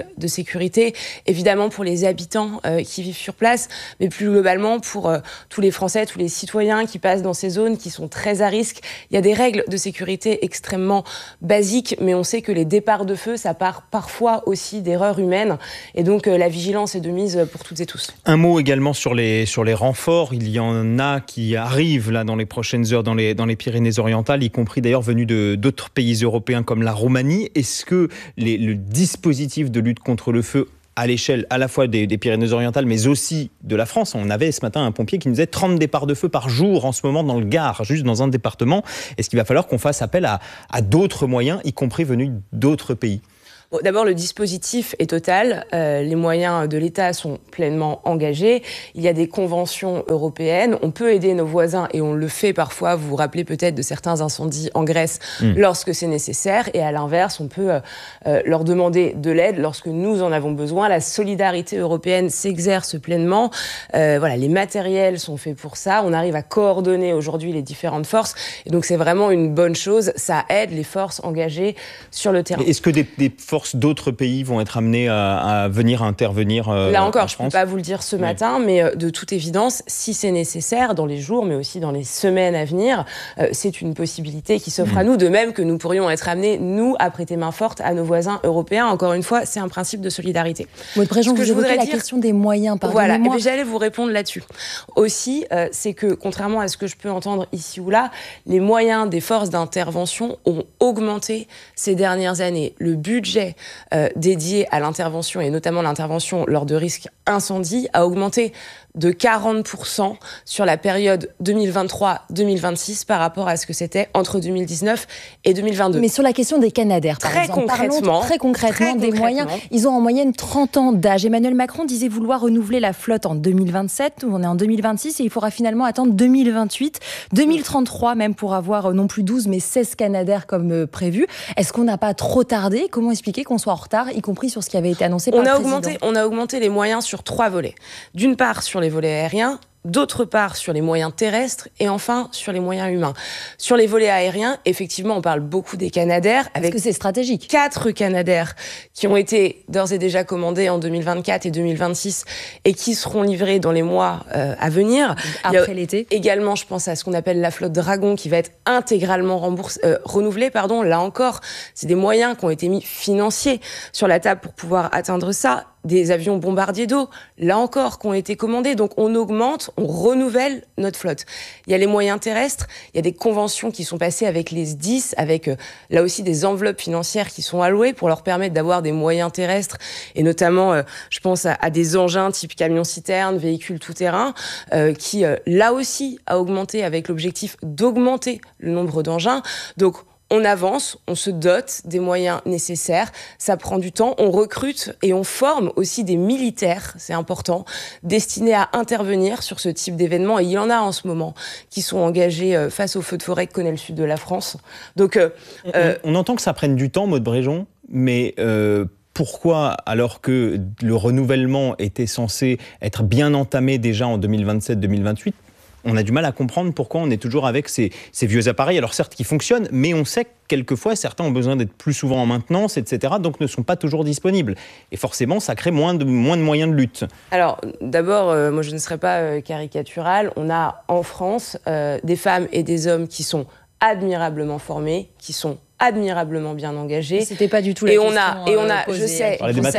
règles de sécurité, évidemment pour les habitants qui vivent sur place, mais plus globalement pour tous les Français, tous les citoyens qui passent dans ces zones qui sont très à risque. Il y a des règles de sécurité extrêmement basiques, mais on sait que les départs de feu, ça part parfois aussi d'erreurs humaines, et donc la vigilance est de mise pour toutes et tous. Un mot également sur les renforts. Il y en a qui arrivent là dans les prochaines heures dans les Pyrénées-Orientales, y compris d'ailleurs venus d'autres pays européens comme la Roumanie. Est-ce que le dispositif de lutte contre le feu à l'échelle à la fois des Pyrénées-Orientales, mais aussi de la France. On avait ce matin un pompier qui nous disait 30 départs de feu par jour en ce moment dans le Gard, juste dans un département. Est-ce qu'il va falloir qu'on fasse appel à d'autres moyens, y compris venus d'autres pays ? Bon, d'abord, le dispositif est total. Les moyens de l'État sont pleinement engagés. Il y a des conventions européennes. On peut aider nos voisins et on le fait parfois. Vous vous rappelez peut-être de certains incendies en Grèce lorsque c'est nécessaire. Et à l'inverse, on peut leur demander de l'aide lorsque nous en avons besoin. La solidarité européenne s'exerce pleinement. Voilà, les matériels sont faits pour ça. On arrive à coordonner aujourd'hui les différentes forces. Et donc, c'est vraiment une bonne chose. Ça aide les forces engagées sur le terrain. Est-ce que des forces d'autres pays vont être amenés à venir intervenir là encore, je ne peux pas vous le dire ce matin, mais de toute évidence, si c'est nécessaire, dans les jours, mais aussi dans les semaines à venir, c'est une possibilité qui s'offre à nous, de même que nous pourrions être amenés, nous, à prêter main forte à nos voisins européens. Encore une fois, c'est un principe de solidarité. Maud Bréjon, vous évoquez la question des moyens, pardonnez-moi. Voilà, et puis j'allais vous répondre là-dessus. Aussi, c'est que, contrairement à ce que je peux entendre ici ou là, les moyens des forces d'intervention ont augmenté ces dernières années. Le budget dédié à l'intervention, et notamment l'intervention lors de risques incendie, a augmenté de 40% sur la période 2023-2026 par rapport à ce que c'était entre 2019 et 2022. Mais sur la question des Canadair, par exemple, parlons très concrètement des moyens. Ils ont en moyenne 30 ans d'âge. Emmanuel Macron disait vouloir renouveler la flotte en 2027, on est en 2026 et il faudra finalement attendre 2028, 2033 même pour avoir non plus 12 mais 16 Canadair comme prévu. Est-ce qu'on n'a pas trop tardé ? Comment expliquer qu'on soit en retard, y compris sur ce qui avait été annoncé par le président ? On a augmenté les moyens sur 3 volets. D'une part, sur les volets aériens, d'autre part sur les moyens terrestres et enfin sur les moyens humains. Sur les volets aériens, effectivement, on parle beaucoup des Canadair. Avec que c'est stratégique. 4 Canadair qui ont été d'ores et déjà commandés en 2024 et 2026 et qui seront livrés dans les mois à venir. Après l'été. Également, je pense à ce qu'on appelle la flotte Dragon qui va être intégralement renouvelée. Là encore, c'est des moyens qui ont été mis financiers sur la table pour pouvoir atteindre ça. Des avions bombardiers d'eau, là encore, qui ont été commandés. Donc on augmente, on renouvelle notre flotte. Il y a les moyens terrestres, il y a des conventions qui sont passées avec les SDIS, avec là aussi des enveloppes financières qui sont allouées pour leur permettre d'avoir des moyens terrestres, et notamment, je pense à des engins type camion-citerne, véhicules tout-terrain, qui là aussi a augmenté avec l'objectif d'augmenter le nombre d'engins. Donc on avance, on se dote des moyens nécessaires, ça prend du temps, on recrute et on forme aussi des militaires, c'est important, destinés à intervenir sur ce type d'événement. Et il y en a en ce moment qui sont engagés face aux feux de forêt que connaît le sud de la France. Donc, on entend que ça prenne du temps, Maud Bréjon, mais pourquoi, alors que le renouvellement était censé être bien entamé déjà en 2027-2028, on a du mal à comprendre pourquoi on est toujours avec ces vieux appareils, alors certes qui fonctionnent, mais on sait que quelquefois certains ont besoin d'être plus souvent en maintenance, etc., donc ne sont pas toujours disponibles. Et forcément, ça crée moins de moyens de lutte. Alors, d'abord, moi je ne serais pas caricaturale, on a en France des femmes et des hommes qui sont admirablement formés, qui sont admirablement bien engagés. C'était pas du tout la question posée, je sais,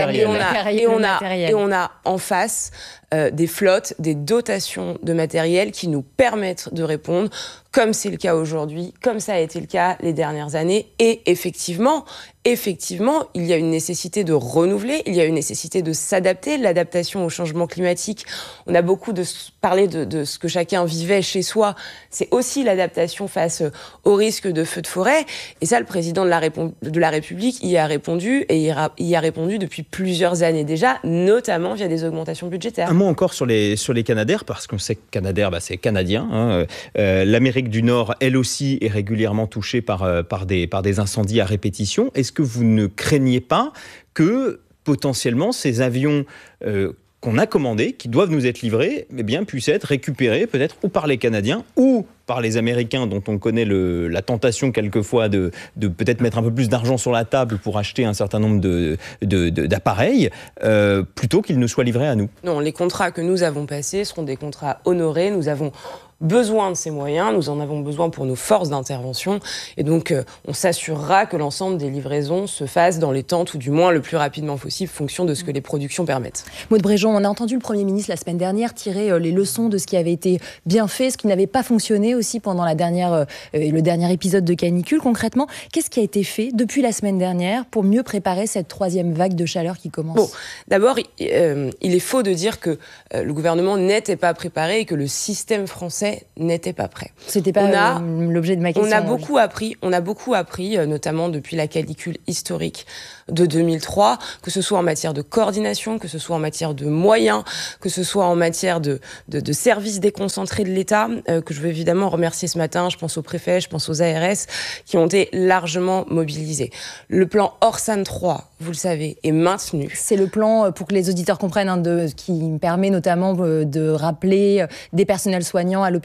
et on a en face des flottes, des dotations de matériel qui nous permettent de répondre, comme c'est le cas aujourd'hui, comme ça a été le cas les dernières années. Et effectivement, il y a une nécessité de renouveler, il y a une nécessité de s'adapter, l'adaptation au changement climatique. On a beaucoup parlé de ce que chacun vivait chez soi. C'est aussi l'adaptation face au risque de feux de forêt. Et ça, le président de la République y a répondu, et y a répondu depuis plusieurs années déjà, notamment via des augmentations budgétaires. Un mot encore sur les Canadair, parce qu'on sait que Canadair, c'est canadien. Hein. L'Amérique du Nord, elle aussi, est régulièrement touchée par des incendies à répétition. Est-ce que vous ne craignez pas que, potentiellement, ces avions qu'on a commandés, qui doivent nous être livrés, puissent être récupérés peut-être ou par les Canadiens ou par les Américains, dont on connaît la tentation quelquefois de peut-être mettre un peu plus d'argent sur la table pour acheter un certain nombre d'appareils, plutôt qu'ils ne soient livrés à nous. Non, les contrats que nous avons passés seront des contrats honorés. Nous avons besoin de ces moyens, nous en avons besoin pour nos forces d'intervention et donc on s'assurera que l'ensemble des livraisons se fassent dans les temps, ou du moins le plus rapidement possible, fonction de ce que les productions permettent. Maud Bréjon, on a entendu le Premier ministre la semaine dernière tirer les leçons de ce qui avait été bien fait, ce qui n'avait pas fonctionné aussi pendant le dernier épisode de canicule. Concrètement, qu'est-ce qui a été fait depuis la semaine dernière pour mieux préparer cette troisième vague de chaleur qui commence ? Bon, d'abord, il est faux de dire que le gouvernement n'était pas préparé et que le système français n'était pas prêt. C'était pas l'objet de ma question. On a beaucoup appris, notamment depuis la canicule historique de 2003, que ce soit en matière de coordination, que ce soit en matière de moyens, que ce soit en matière de services déconcentrés de l'État, que je veux évidemment remercier ce matin. Je pense aux préfets, je pense aux ARS, qui ont été largement mobilisés. Le plan Orsan 3, vous le savez, est maintenu. C'est le plan, pour que les auditeurs comprennent, qui permet notamment de rappeler des personnels soignants à l'hôpital,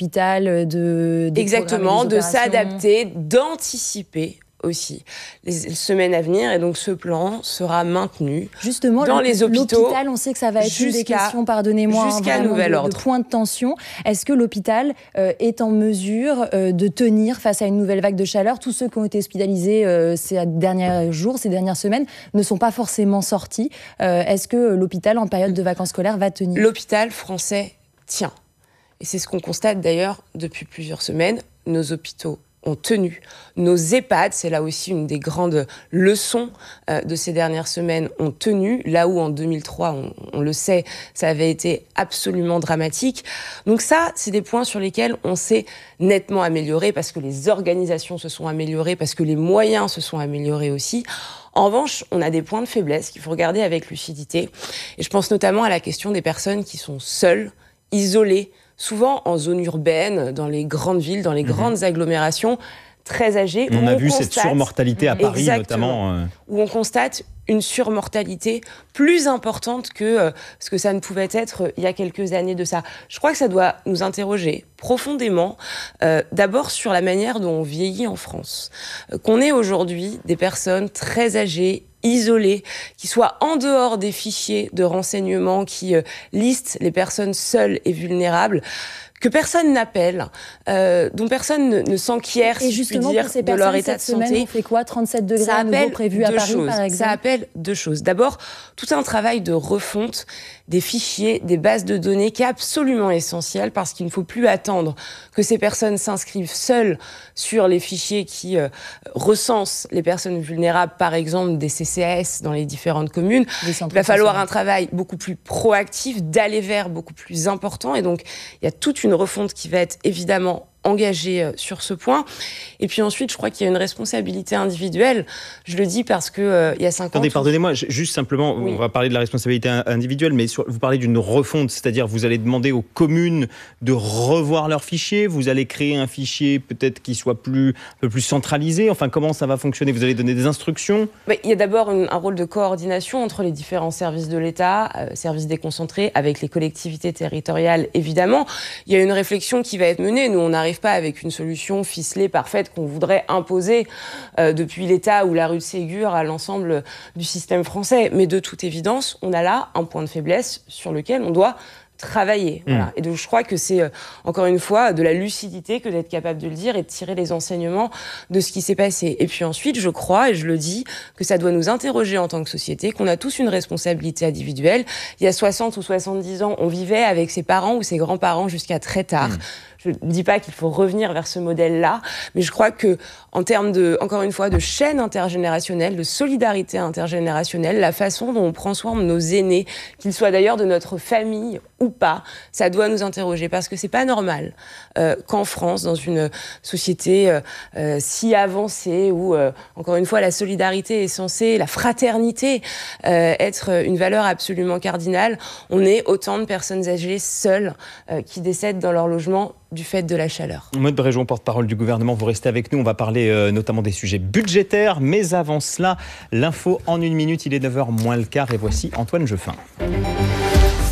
exactement, de s'adapter, d'anticiper aussi les semaines à venir, et donc ce plan sera maintenu. Justement, dans les hôpitaux. L'hôpital, on sait que ça va être une des questions, pardonnez-moi, jusqu'à nouvel ordre. De point de tension. Est-ce que l'hôpital est en mesure de tenir face à une nouvelle vague de chaleur ? Tous ceux qui ont été hospitalisés ces derniers jours, ces dernières semaines, ne sont pas forcément sortis. Est-ce que l'hôpital, en période de vacances scolaires, va tenir ? L'hôpital français tient. Et c'est ce qu'on constate d'ailleurs depuis plusieurs semaines. Nos hôpitaux ont tenu. Nos EHPAD, c'est là aussi une des grandes leçons de ces dernières semaines, ont tenu. Là où en 2003, on le sait, ça avait été absolument dramatique. Donc ça, c'est des points sur lesquels on s'est nettement amélioré, parce que les organisations se sont améliorées, parce que les moyens se sont améliorés aussi. En revanche, on a des points de faiblesse qu'il faut regarder avec lucidité. Et je pense notamment à la question des personnes qui sont seules, isolées, souvent en zone urbaine, dans les grandes villes, dans les grandes agglomérations, très âgées. On a vu cette surmortalité à Paris, notamment. Où on constate une surmortalité plus importante que ce que ça ne pouvait être il y a quelques années de ça. Je crois que ça doit nous interroger profondément, d'abord sur la manière dont on vieillit en France. Qu'on ait aujourd'hui des personnes très âgées, isolées, qui soient en dehors des fichiers de renseignement qui listent les personnes seules et vulnérables, que personne n'appelle, dont personne ne s'enquiert, si je puis dire, de leur état de santé. Semaine, on fait quoi ? 37 degrés à nouveau prévu à Paris, par exemple. Ça appelle deux choses. D'abord, tout un travail de refonte des fichiers, des bases de données qui est absolument essentiel, parce qu'il ne faut plus attendre que ces personnes s'inscrivent seules sur les fichiers qui recensent les personnes vulnérables, par exemple des CCAS dans les différentes communes. Il va falloir un travail beaucoup plus proactif, d'aller vers beaucoup plus important, et donc il y a toute une refonte qui va être évidemment engagée sur ce point. Et puis ensuite, je crois qu'il y a une responsabilité individuelle. Je le dis parce que il y a 5 ans... Attendez, pardonnez-moi, juste simplement, oui. On va parler de la responsabilité individuelle, mais vous parlez d'une refonte, c'est-à-dire vous allez demander aux communes de revoir leurs fichiers, vous allez créer un fichier peut-être qui soit un peu plus centralisé, enfin comment ça va fonctionner ? Vous allez donner des instructions ? Il y a d'abord un rôle de coordination entre les différents services de l'État, services déconcentrés, avec les collectivités territoriales, évidemment. Il y a une réflexion qui va être menée. Nous, on n'arrive pas avec une solution ficelée, parfaite, qu'on voudrait imposer depuis l'État ou la rue de Ségur à l'ensemble du système français. Mais de toute évidence, on a là un point de faiblesse sur lequel on doit travailler. Voilà. Et donc je crois que c'est, encore une fois, de la lucidité que d'être capable de le dire et de tirer les enseignements de ce qui s'est passé. Et puis ensuite, je crois, et je le dis, que ça doit nous interroger en tant que société, qu'on a tous une responsabilité individuelle. Il y a 60 ou 70 ans, on vivait avec ses parents ou ses grands-parents jusqu'à très tard. Je ne dis pas qu'il faut revenir vers ce modèle-là, mais je crois que, en termes encore une fois, de chaîne intergénérationnelle, de solidarité intergénérationnelle, la façon dont on prend soin de nos aînés, qu'ils soient d'ailleurs de notre famille ou pas, ça doit nous interroger, parce que c'est pas normal qu'en France, dans une société si avancée, où, encore une fois, la solidarité est censée, la fraternité, être une valeur absolument cardinale, on ait autant de personnes âgées seules qui décèdent dans leur logement du fait de la chaleur. Maud Bréjon, porte-parole du gouvernement, vous restez avec nous. On va parler notamment des sujets budgétaires. Mais avant cela, l'info en 1 minute. Il est 9h moins le quart et voici Antoine Jeuffin.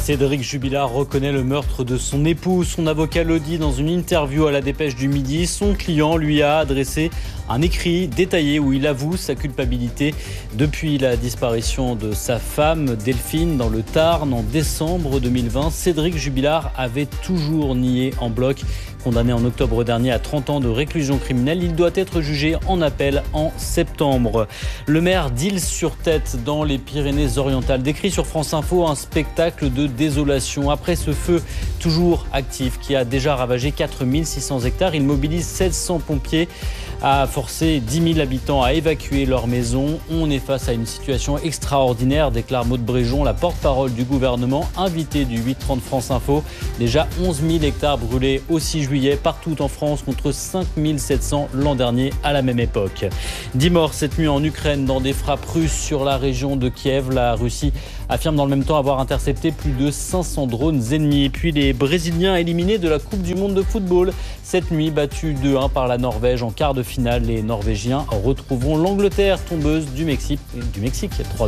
Cédric Jubilard reconnaît le meurtre de son épouse. Son avocat le dit dans une interview à la Dépêche du Midi. Son client lui a adressé un écrit détaillé où il avoue sa culpabilité depuis la disparition de sa femme Delphine dans le Tarn en décembre 2020. Cédric Jubilard avait toujours nié en bloc. Condamné en octobre dernier à 30 ans de réclusion criminelle, il doit être jugé en appel en septembre. Le maire d'Isle-sur-Tête dans les Pyrénées-Orientales décrit sur France Info un spectacle de désolation. Après ce feu toujours actif qui a déjà ravagé 4600 hectares, il mobilise 700 pompiers, a forcé 10 000 habitants à évacuer leur maison. On est face à une situation extraordinaire, déclare Maud Bréjon, la porte-parole du gouvernement, invitée du 8h30 France Info. Déjà 11 000 hectares brûlés au 6 juillet partout en France contre 5 700 l'an dernier à la même époque. 10 morts cette nuit en Ukraine dans des frappes russes sur la région de Kiev. La Russie affirme dans le même temps avoir intercepté plus de 500 drones ennemis. Et puis les Brésiliens éliminés de la Coupe du Monde de football. Cette nuit, battus 2-1 par la Norvège en quart de finale. Les Norvégiens retrouveront l'Angleterre, tombeuse du Mexique 3-2.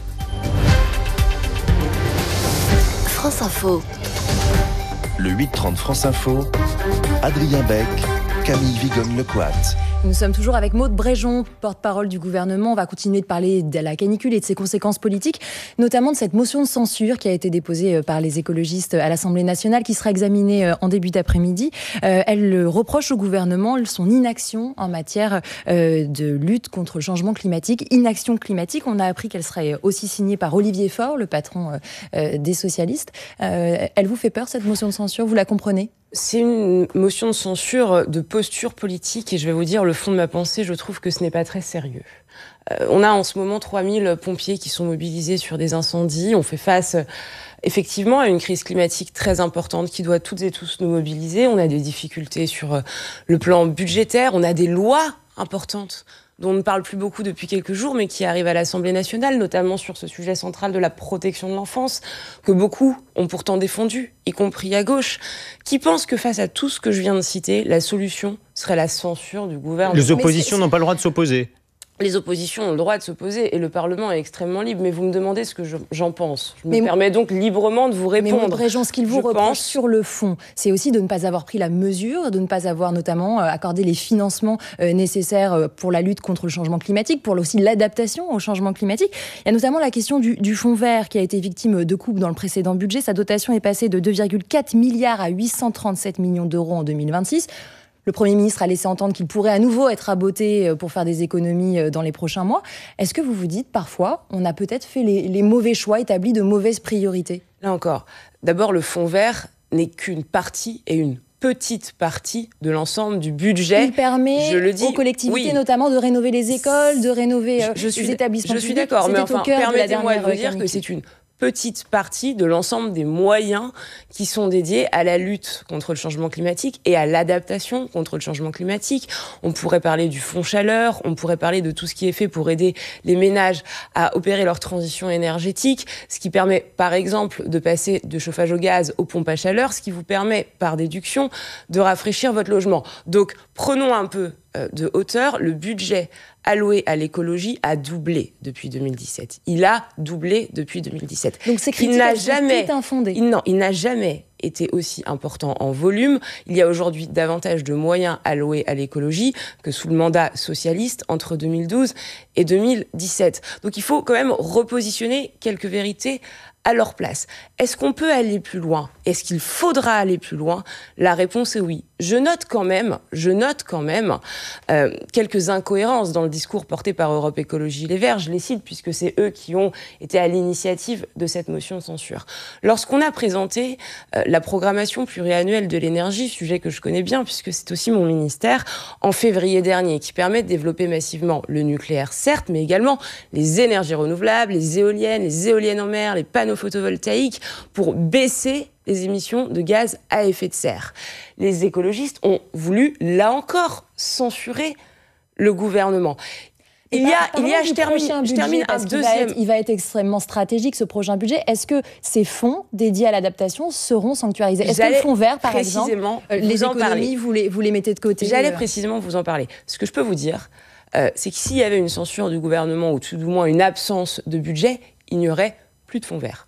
France Info. Le 8h30 France Info. Adrien Beck, Camille Vigogne-Lecoat. Nous sommes toujours avec Maud Bréjon, porte-parole du gouvernement. On va continuer de parler de la canicule et de ses conséquences politiques, notamment de cette motion de censure qui a été déposée par les écologistes à l'Assemblée nationale, qui sera examinée en début d'après-midi. Elle reproche au gouvernement son inaction en matière de lutte contre le changement climatique. Inaction climatique, on a appris qu'elle serait aussi signée par Olivier Faure, le patron des socialistes. Elle vous fait peur, cette motion de censure? Vous la comprenez? C'est une motion de censure de posture politique et je vais vous dire le fond de ma pensée, je trouve que ce n'est pas très sérieux. On a en ce moment 3000 pompiers qui sont mobilisés sur des incendies. On fait face effectivement à une crise climatique très importante qui doit toutes et tous nous mobiliser. On a des difficultés sur le plan budgétaire, on a des lois importantes dont on ne parle plus beaucoup depuis quelques jours, mais qui arrivent à l'Assemblée nationale, notamment sur ce sujet central de la protection de l'enfance, que beaucoup ont pourtant défendu, y compris à gauche, qui pensent que face à tout ce que je viens de citer, la solution serait la censure du gouvernement. Les oppositions n'ont pas le droit de s'opposer. Les oppositions ont le droit de s'opposer et le Parlement est extrêmement libre. Mais vous me demandez ce que j'en pense. Je me permets donc librement de vous répondre. Mais Maud Bréjon, ce qu'il vous reproche sur le fond, c'est aussi de ne pas avoir pris la mesure, de ne pas avoir notamment accordé les financements nécessaires pour la lutte contre le changement climatique, pour aussi l'adaptation au changement climatique. Il y a notamment la question du fonds vert qui a été victime de coupes dans le précédent budget. Sa dotation est passée de 2,4 milliards à 837 millions d'euros en 2026. Le Premier ministre a laissé entendre qu'il pourrait à nouveau être raboté pour faire des économies dans les prochains mois. Est-ce que vous vous dites parfois, on a peut-être fait les mauvais choix, établi de mauvaises priorités? Là encore, d'abord le fonds vert n'est qu'une partie et une petite partie de l'ensemble du budget. Il permet aux collectivités notamment de rénover les écoles, de rénover les établissements publics. Je suis d'accord, mais enfin, permettez-moi de vous dire que c'est une petite partie de l'ensemble des moyens qui sont dédiés à la lutte contre le changement climatique et à l'adaptation contre le changement climatique. On pourrait parler du fonds chaleur, on pourrait parler de tout ce qui est fait pour aider les ménages à opérer leur transition énergétique, ce qui permet par exemple de passer de chauffage au gaz aux pompes à chaleur, ce qui vous permet par déduction de rafraîchir votre logement. Donc prenons un peu de hauteur. Le budget alloué à l'écologie a doublé depuis 2017. Il a doublé depuis 2017. Donc ces critiques sont toutes infondées. Il n'a jamais été aussi important en volume. Il y a aujourd'hui davantage de moyens alloués à l'écologie que sous le mandat socialiste entre 2012 et 2017. Donc il faut quand même repositionner quelques vérités à leur place. Est-ce qu'on peut aller plus loin? Est-ce qu'il faudra aller plus loin? La réponse est oui. Je note quand même quelques incohérences dans le discours porté par Europe Écologie Les Verts. Je les cite puisque c'est eux qui ont été à l'initiative de cette motion de censure. Lorsqu'on a présenté la programmation pluriannuelle de l'énergie, sujet que je connais bien puisque c'est aussi mon ministère, en février dernier, qui permet de développer massivement le nucléaire, certes, mais également les énergies renouvelables, les éoliennes en mer, les panneaux photovoltaïques, pour baisser les émissions de gaz à effet de serre. Les écologistes ont voulu, là encore, censurer le gouvernement. Je termine un deuxième. Il va être extrêmement stratégique, ce prochain budget. Est-ce que ces fonds dédiés à l'adaptation seront sanctuarisés? Est-ce que le fonds vert, par exemple, les économies, vous les mettez de côté? J'allais précisément vous en parler. Ce que je peux vous dire, c'est que s'il y avait une censure du gouvernement, ou tout du moins une absence de budget, il n'y aurait plus de fonds verts.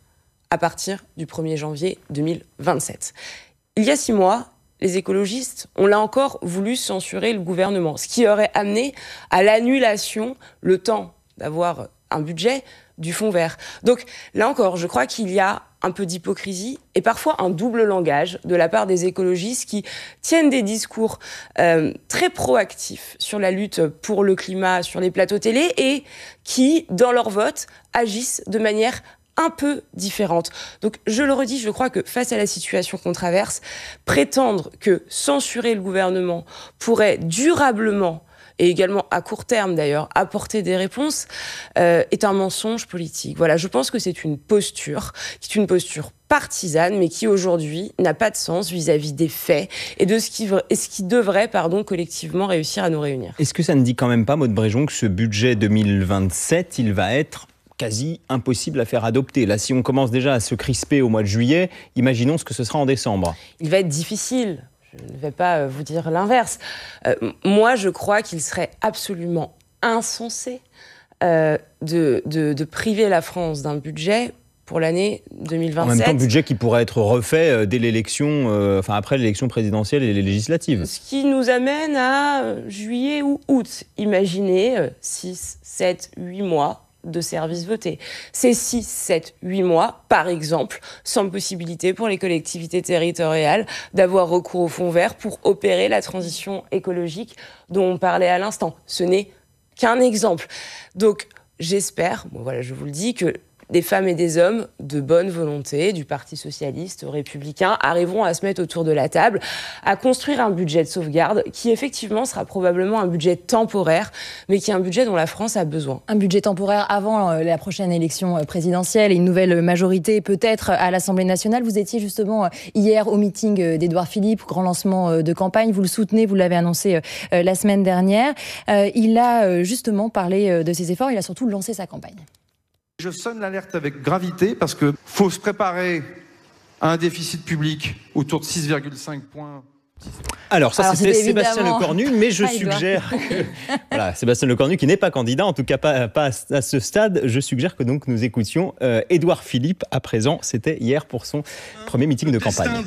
à partir du 1er janvier 2027. Il y a 6 mois, les écologistes ont là encore voulu censurer le gouvernement, ce qui aurait amené à l'annulation, le temps d'avoir un budget, du fonds vert. Donc là encore, je crois qu'il y a un peu d'hypocrisie et parfois un double langage de la part des écologistes qui tiennent des discours très proactifs sur la lutte pour le climat sur les plateaux télé et qui, dans leur vote, agissent de manière un peu différente. Donc, je le redis, je crois que face à la situation qu'on traverse, prétendre que censurer le gouvernement pourrait durablement et également à court terme d'ailleurs, apporter des réponses, est un mensonge politique. Voilà, je pense que c'est une posture partisane, mais qui aujourd'hui n'a pas de sens vis-à-vis des faits et de ce qui devrait, collectivement réussir à nous réunir. Est-ce que ça ne dit quand même pas, Maud Bréjon, que ce budget 2027, il va être quasi impossible à faire adopter? Là, si on commence déjà à se crisper au mois de juillet, imaginons ce que ce sera en décembre. Il va être difficile. Je ne vais pas vous dire l'inverse. Moi, je crois qu'il serait absolument insensé de priver la France d'un budget pour l'année 2027. En même temps, budget qui pourrait être refait dès l'élection, après l'élection présidentielle et les législatives. Ce qui nous amène à juillet ou août. Imaginez 6, 7, 8 mois de services votés. Ces 6, 7, 8 mois, par exemple, sans possibilité pour les collectivités territoriales d'avoir recours au fonds vert pour opérer la transition écologique dont on parlait à l'instant. Ce n'est qu'un exemple. Donc, j'espère, je vous le dis, que des femmes et des hommes de bonne volonté du Parti socialiste, républicain, arriveront à se mettre autour de la table, à construire un budget de sauvegarde qui, effectivement, sera probablement un budget temporaire, mais qui est un budget dont la France a besoin. Un budget temporaire avant la prochaine élection présidentielle et une nouvelle majorité, peut-être, à l'Assemblée nationale. Vous étiez justement hier au meeting d'Édouard Philippe, grand lancement de campagne. Vous le soutenez, vous l'avez annoncé la semaine dernière. Il a justement parlé de ses efforts, il a surtout lancé sa campagne. Je sonne l'alerte avec gravité parce qu'il faut se préparer à un déficit public autour de 6,5 points. Alors c'était Sébastien Lecornu, mais je suggère que Sébastien Lecornu qui n'est pas candidat, en tout cas pas à ce stade, je suggère que donc nous écoutions Édouard Philippe à présent. C'était hier pour son premier meeting de campagne.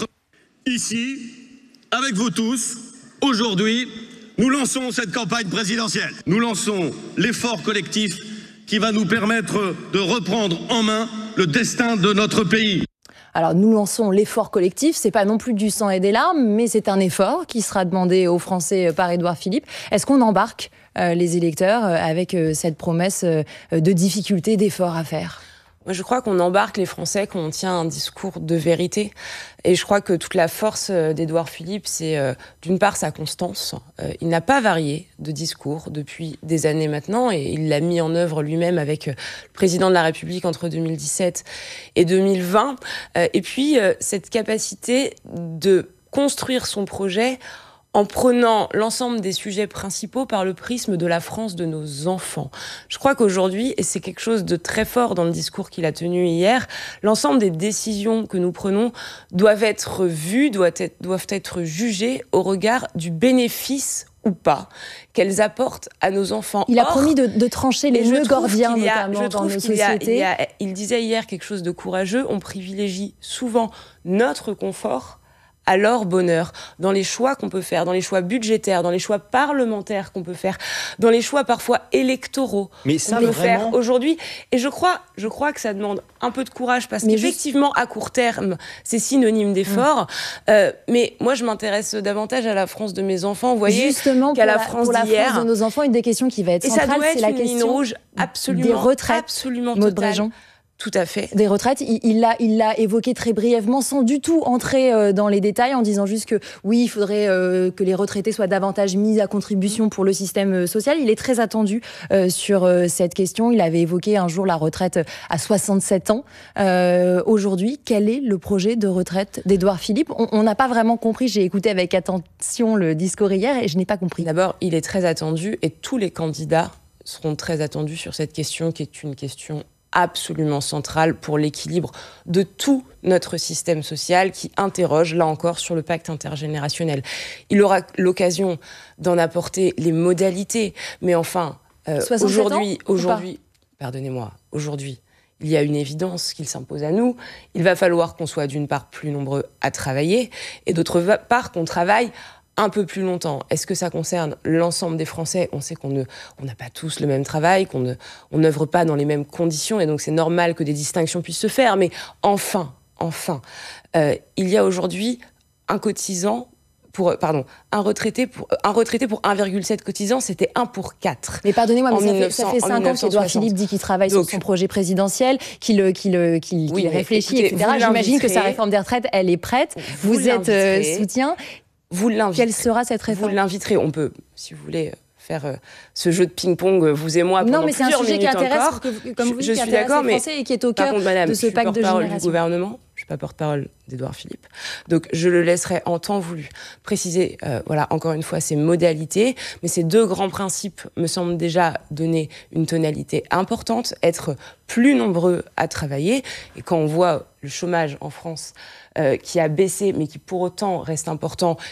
Ici, avec vous tous, aujourd'hui, nous lançons cette campagne présidentielle. Nous lançons l'effort collectif qui va nous permettre de reprendre en main le destin de notre pays. Alors, nous lançons l'effort collectif. C'est pas non plus du sang et des larmes, mais c'est un effort qui sera demandé aux Français par Édouard Philippe. Est-ce qu'on embarque les électeurs avec cette promesse de difficulté, d'effort à faire ? Moi, je crois qu'on embarque les Français quand on tient un discours de vérité. Et je crois que toute la force d'Édouard Philippe, c'est d'une part sa constance. Il n'a pas varié de discours depuis des années maintenant et il l'a mis en œuvre lui-même avec le président de la République entre 2017 et 2020. Et puis, cette capacité de construire son projet en prenant l'ensemble des sujets principaux par le prisme de la France de nos enfants. Je crois qu'aujourd'hui, et c'est quelque chose de très fort dans le discours qu'il a tenu hier, l'ensemble des décisions que nous prenons doivent être vues, doivent être jugées au regard du bénéfice ou pas qu'elles apportent à nos enfants. Il a promis de trancher les nœuds gordiens, notamment dans nos sociétés. Il disait hier quelque chose de courageux, on privilégie souvent notre confort à leur bonheur, dans les choix qu'on peut faire, dans les choix budgétaires, dans les choix parlementaires qu'on peut faire, dans les choix parfois électoraux qu'on peut faire aujourd'hui. Et je crois que ça demande un peu de courage parce qu'effectivement, à court terme, c'est synonyme d'effort. Mais moi, je m'intéresse davantage à la France de mes enfants, vous voyez, qu'à la France d'hier. Pour la France de nos enfants, une des questions qui va être centrale, c'est la question des retraites. Absolument Maud Bréjon. Tout à fait. Des retraites, il l'a évoqué très brièvement, sans du tout entrer dans les détails, en disant juste que oui, il faudrait que les retraités soient davantage mis à contribution pour le système social. Il est très attendu sur cette question. Il avait évoqué un jour la retraite à 67 ans. Aujourd'hui, quel est le projet de retraite d'Édouard Philippe ? On n'a pas vraiment compris. J'ai écouté avec attention le discours hier et je n'ai pas compris. D'abord, il est très attendu et tous les candidats seront très attendus sur cette question qui est une question absolument centrale pour l'équilibre de tout notre système social qui interroge, là encore, sur le pacte intergénérationnel. Il aura l'occasion d'en apporter les modalités, mais enfin, aujourd'hui, pardonnez-moi, aujourd'hui, il y a une évidence qu'il s'impose à nous. Il va falloir qu'on soit d'une part plus nombreux à travailler et d'autre part qu'on travaille un peu plus longtemps. Est-ce que ça concerne l'ensemble des Français ? On sait qu'on n'a pas tous le même travail, qu'on n'œuvre pas dans les mêmes conditions et donc c'est normal que des distinctions puissent se faire. Mais enfin, il y a aujourd'hui un retraité pour 1,7 cotisants, c'était 1 pour 4. Mais pardonnez-moi, mais ça fait 5 ans qu'Édouard Philippe dit qu'il travaille sur son projet présidentiel, qu'il réfléchit, etc. J'imagine que sa réforme des retraites, elle est prête. Vous êtes soutien. Vous l'inviterez. Quelle sera cette réforme ? Vous l'inviterez. On peut, si vous voulez, faire ce jeu de ping-pong, vous et moi, pendant plusieurs minutes encore. Non, mais c'est un sujet qui intéresse, comme vous dites, qui intéresse les Français et qui est au cœur de ce pacte de génération. Du gouvernement. Je ne suis pas porte-parole d'Édouard Philippe. Donc, je le laisserai en temps voulu préciser, encore une fois, ces modalités. Mais ces 2 grands principes me semblent déjà donner une tonalité importante, être plus nombreux à travailler. Et quand on voit le chômage en France qui a baissé, mais qui pour autant reste important,